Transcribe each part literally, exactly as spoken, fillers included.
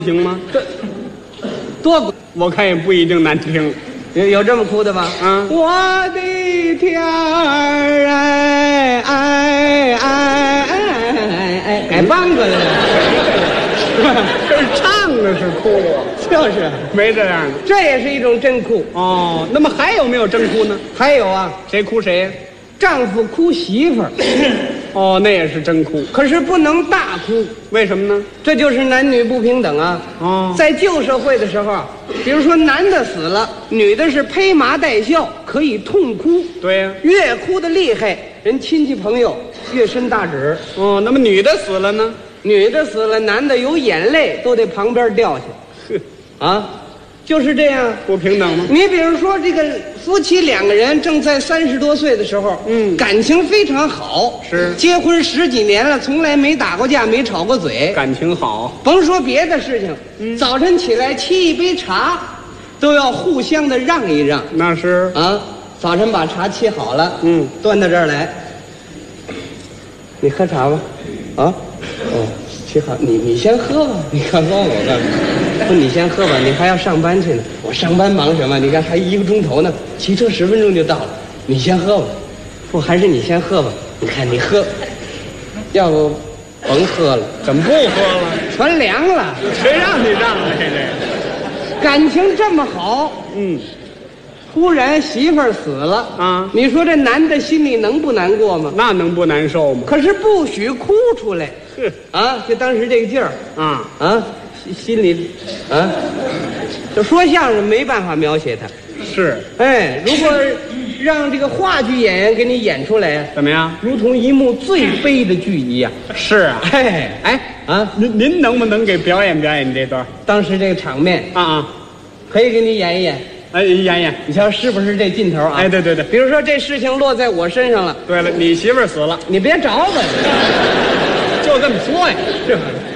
行吗？ 这多， 我看也不一定难听。 有有这么哭的吗？ 嗯， 我的天儿哎哎哎哎哎，改梆子了， 这是唱的是哭， 就是没这样的。 这也是一种真哭。 哦，那么还有没有真哭呢？ 还有啊， 谁哭谁呀？ 丈夫哭媳妇儿， 哦，那也是真哭。 可是不能大哭， 为什么呢？ 这就是男女不平等啊。 哦， 在旧社会的时候，比如说男的死了，女的是披麻戴孝，可以痛哭。 对呀、 越哭的厉害，人亲戚朋友越伸大指。 哦，那么女的死了呢？ 女的死了，男的有眼泪都得旁边掉下。 哼， 啊，就是这样。 不平等吗？ 你比如说，这个夫妻两个人正在三十多岁的时候， 嗯感情非常好， 是结婚十几年了，从来没打过架，没吵过嘴。 感情好。 甭说别的事情， 嗯早晨起来沏一杯茶，都要互相的让一让那是。 啊。早晨把茶沏好了， 嗯， 端到这儿来，你喝茶吧，啊，哦，沏好，你你先喝吧，你看光我干嘛？不，你先喝吧，你还要上班去呢。我上班忙什么？你看还一个钟头呢，骑车十分钟就到了。你先喝吧，不，还是你先喝吧。你看你喝，要不甭喝了， 怎么不喝了？ 全凉了。 谁让你让的这这？ 感情这么好， 嗯， 突然媳妇儿死了啊你说这男的心里能不难过吗？ 那能不难受吗？ 可是不许哭出来哼， 啊！就当时这个劲儿啊， 啊，心心里啊，就说相声没办法描写他。 是哎，如果让这个话剧演员给你演出来， 怎么样？ 如同一幕最悲的剧一样。 是啊。 哎哎啊， 您您能不能给表演表演这段？ 当时这个场面啊啊， 可以给你演一演， 哎，演演。 你瞧是不是这劲头啊？ 哎，对对对。 比如说这事情落在我身上了， 对了，你媳妇儿死了， 你别找我， 就这么说呀。 这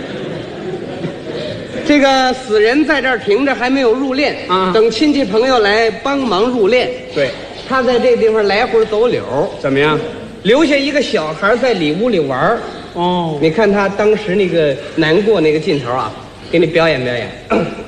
这个死人在这儿停着，还没有入殓啊等亲戚朋友来帮忙入殓。 对， 他在这地方来回走柳， 怎么样？ 留下一个小孩在里屋里玩儿哦， 你看他当时那个难过那个劲头啊，给你表演表演。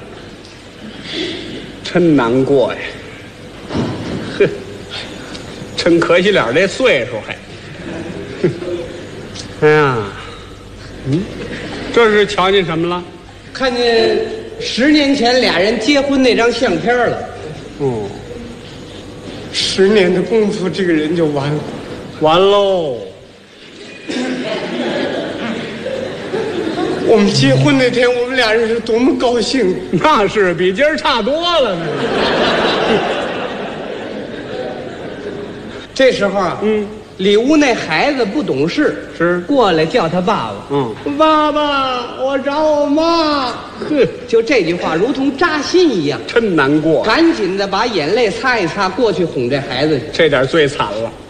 真难过呀。哼，真可惜了这岁数还。哼，哎呀，嗯，这是瞧见什么了？ 看见十年前俩人结婚那张相片了。 哦， 十年的功夫，这个人就完了。 完喽。 我们结婚那天，我们俩人是多么高兴！ 那是比今儿差多了呢。 这时候啊， 嗯， 里屋那孩子不懂事， 是过来叫他爸爸。 嗯， 爸爸，我找我妈。 哼， 就这句话如同扎心一样， 真难过。 赶紧的把眼泪擦一擦，过去哄这孩子去。 这点最惨了。